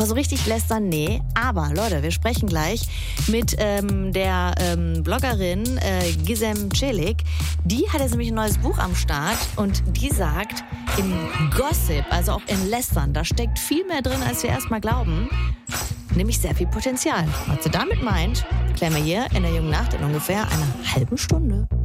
Aber so richtig lästern, nee. Aber Leute, wir sprechen gleich mit der Bloggerin Gizem Celik. Die hat jetzt nämlich ein neues Buch am Start und die sagt, im Gossip, also auch im Lästern, da steckt viel mehr drin, als wir erstmal glauben. Nämlich sehr viel Potenzial. Was sie damit meint, klären wir hier in der Jungen Nacht in ungefähr einer halben Stunde.